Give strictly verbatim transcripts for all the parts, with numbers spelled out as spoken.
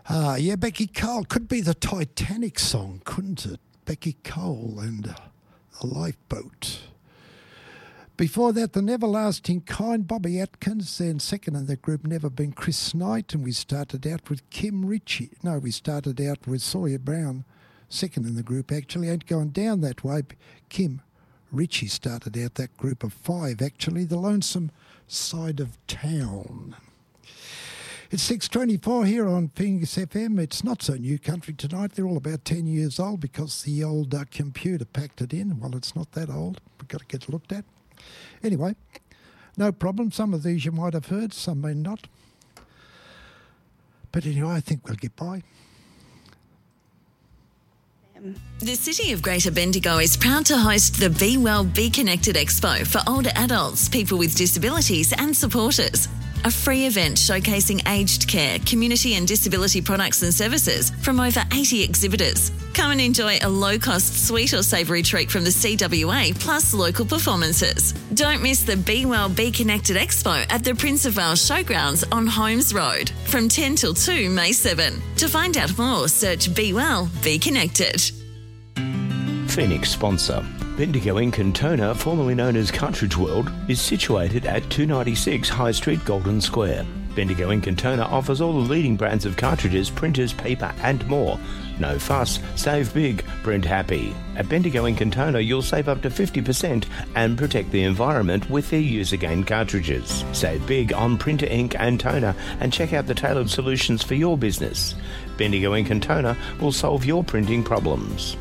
Ah, yeah, Becky Cole. Could be the Titanic song, couldn't it? Becky Cole and uh, the Lifeboat. Before that, the Everlasting Kind, Bobby Atkins. Then second in the group, Never Been, Chris Knight. And we started out with Kim Ritchie. No, we started out with Sawyer Brown. Second in the group, actually. Ain't going down that way. Kim Ritchie started out that group of five, actually. The Lonesome Side of Town. It's six twenty-four here on Phoenix F M. It's not so new country tonight. They're all about ten years old because the old uh, computer packed it in. Well, it's not that old. We've got to get it looked at. Anyway, no problem. Some of these you might have heard, some may not. But anyway, I think we'll get by. The City of Greater Bendigo is proud to host the Be Well, Be Connected Expo for older adults, people with disabilities and supporters. A free event showcasing aged care, community and disability products and services from over eighty exhibitors. Come and enjoy a low-cost sweet or savoury treat from the C W A plus local performances. Don't miss the Be Well, Be Connected Expo at the Prince of Wales Showgrounds on Holmes Road from ten till two, May seventh. To find out more, search Be Well, Be Connected. Phoenix sponsor. Bendigo Ink and Toner, formerly known as Cartridge World, is situated at two ninety-six High Street, Golden Square. Bendigo Ink and Toner offers all the leading brands of cartridges, printers, paper and more. No fuss, save big, print happy. At Bendigo Ink and Toner, you'll save up to fifty percent and protect the environment with their use-again cartridges. Save big on printer ink and toner and check out the tailored solutions for your business. Bendigo Ink and Toner will solve your printing problems.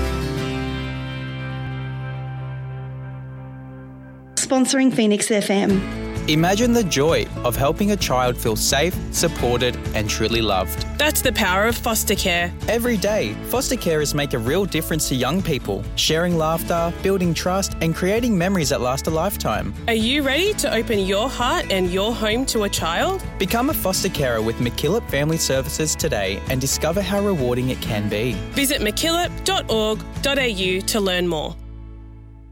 Sponsoring Phoenix F M. Imagine the joy of helping a child feel safe, supported and truly loved. That's the power of foster care. Every day, foster carers make a real difference to young people, sharing laughter, building trust and creating memories that last a lifetime. Are you ready to open your heart and your home to a child? Become a foster carer with MacKillop Family Services today and discover how rewarding it can be. Visit mackillop dot org dot a u to learn more.